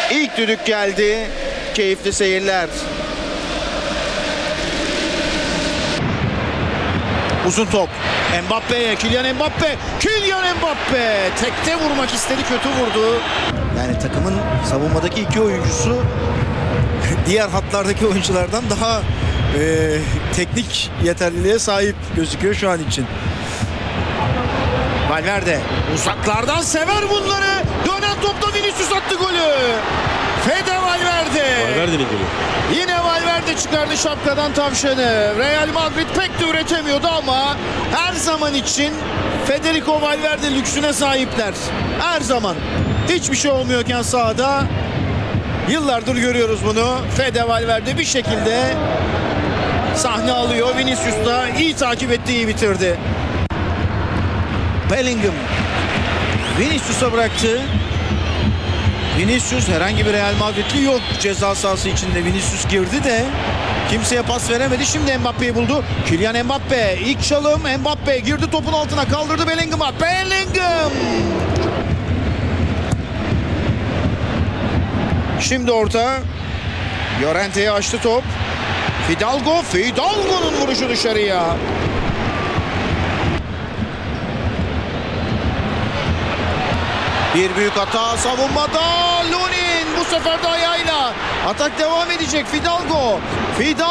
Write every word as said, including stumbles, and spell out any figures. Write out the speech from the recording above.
İlk düdük geldi. Keyifli seyirler. Uzun top. Mbappe'ye. Kylian Mbappe. Kylian Mbappe. Tekte vurmak istedi. Kötü vurdu. Yani takımın savunmadaki iki oyuncusu diğer hatlardaki oyunculardan daha e, teknik yeterliliğe sahip gözüküyor şu an için. Valverde uzaklardan sever bunları. Dönen topta Vinicius attı golü. Fede Valverde. Valverde'nin golü. Yine Valverde çıkardı şapkadan tavşanı. Real Madrid pek de üretemiyordu ama her zaman için Federico Valverde lüksüne sahipler. Her zaman. Hiçbir şey olmuyorken sahada yıllardır görüyoruz bunu. Fede Valverde bir şekilde sahne alıyor. Vinicius da iyi takip etti, iyi bitirdi. Bellingham Vinicius'a bıraktı. Vinicius, herhangi bir Real Madridli yok ceza sahası içinde. Vinicius girdi de kimseye pas veremedi. Şimdi Mbappe'yi buldu. Kylian Mbappe ilk çalım. Mbappe girdi topun altına, kaldırdı Bellingham'a. Bellingham. Şimdi orta. Llorente'ye açtı top. Fidalgo. Fidalgo'nun vuruşu dışarıya. Bir büyük hata savunmada. Lunin bu sefer de ayağıyla. Atak devam edecek. Fidalgo. Fidalgo.